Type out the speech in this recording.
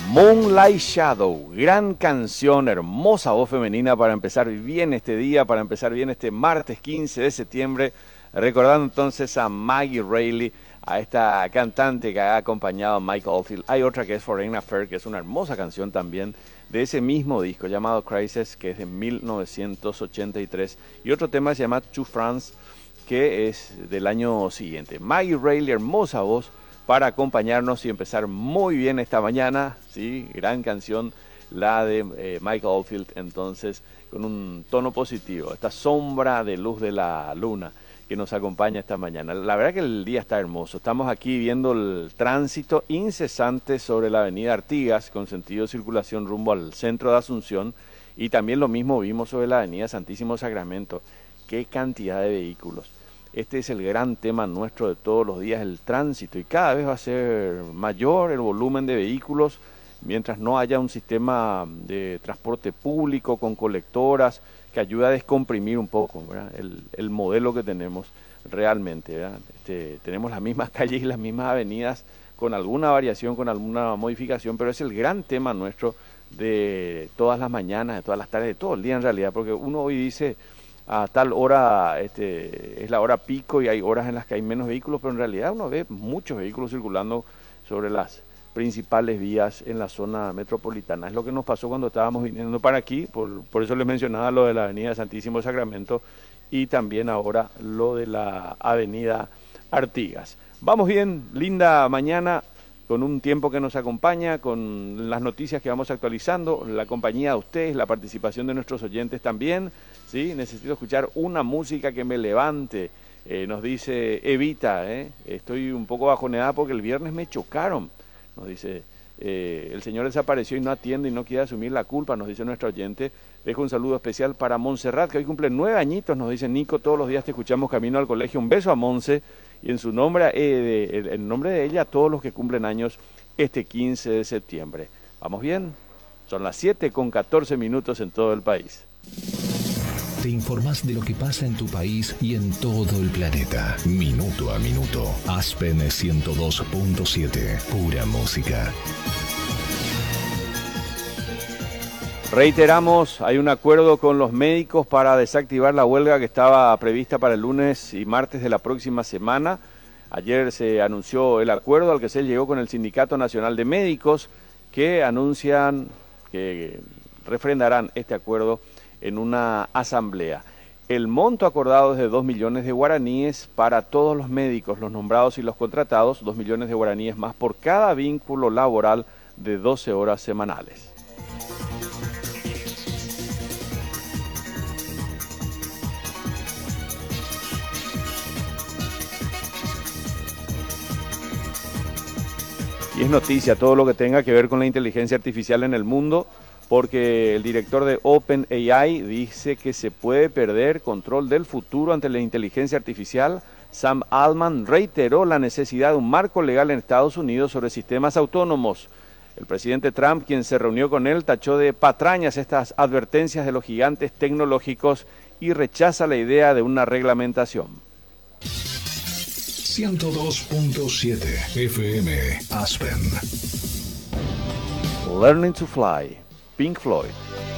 Moonlight Shadow, gran canción, hermosa voz femenina para empezar bien este día, para empezar bien este martes 15 de septiembre, recordando entonces a Maggie Reilly, a esta cantante que ha acompañado a Mike Oldfield. Hay otra que es Foreign Affair, que es una hermosa canción también de ese mismo disco llamado Crisis, que es de 1983, y otro tema se llama To France, que es del año siguiente. Maggie Reilly, hermosa voz para acompañarnos y empezar muy bien esta mañana, ¿sí? Gran canción, la de Mike Oldfield, entonces, con un tono positivo, esta sombra de luz de la luna que nos acompaña esta mañana. La verdad que el día está hermoso, estamos aquí viendo el tránsito incesante sobre la avenida Artigas, con sentido de circulación rumbo al centro de Asunción, y también lo mismo vimos sobre la avenida Santísimo Sacramento. Qué cantidad de vehículos. Este es el gran tema nuestro de todos los días, el tránsito, y cada vez va a ser mayor el volumen de vehículos mientras no haya un sistema de transporte público con colectoras que ayude a descomprimir un poco, ¿verdad? El modelo que tenemos realmente, ¿verdad? Tenemos las mismas calles y las mismas avenidas con alguna variación, con alguna modificación, pero es el gran tema nuestro de todas las mañanas, de todas las tardes, de todo el día en realidad, porque uno hoy dice a tal hora es la hora pico y hay horas en las que hay menos vehículos, pero en realidad uno ve muchos vehículos circulando sobre las principales vías en la zona metropolitana. Es lo que nos pasó cuando estábamos viniendo para aquí, por eso les mencionaba lo de la avenida Santísimo Sacramento y también ahora lo de la avenida Artigas. Vamos bien, linda mañana, con un tiempo que nos acompaña, con las noticias que vamos actualizando, la compañía de ustedes, la participación de nuestros oyentes también, ¿sí? Necesito escuchar una música que me levante, nos dice Evita, estoy un poco bajoneada porque el viernes me chocaron, nos dice, el señor desapareció y no atiende y no quiere asumir la culpa, nos dice nuestro oyente. Dejo un saludo especial para Montserrat, que hoy cumple 9 añitos, nos dice Nico, todos los días te escuchamos camino al colegio, un beso a Monse, y en su nombre, en nombre de ella, a todos los que cumplen años este 15 de septiembre. ¿Vamos bien? Son las 7:14 en todo el país. Te informás de lo que pasa en tu país y en todo el planeta. Minuto a minuto. Aspen 102.7. Pura música. Reiteramos, hay un acuerdo con los médicos para desactivar la huelga que estaba prevista para el lunes y martes de la próxima semana. Ayer se anunció el acuerdo al que se llegó con el Sindicato Nacional de Médicos, que anuncian que refrendarán este acuerdo en una asamblea. El monto acordado es de 2 millones de guaraníes para todos los médicos, los nombrados y los contratados, 2 millones de guaraníes más por cada vínculo laboral de 12 horas semanales. Y es noticia todo lo que tenga que ver con la inteligencia artificial en el mundo, porque el director de OpenAI dice que se puede perder control del futuro ante la inteligencia artificial. Sam Altman reiteró la necesidad de un marco legal en Estados Unidos sobre sistemas autónomos. El presidente Trump, quien se reunió con él, tachó de patrañas estas advertencias de los gigantes tecnológicos y rechaza la idea de una reglamentación. 102.7 FM Aspen. Learning to Fly, Pink Floyd.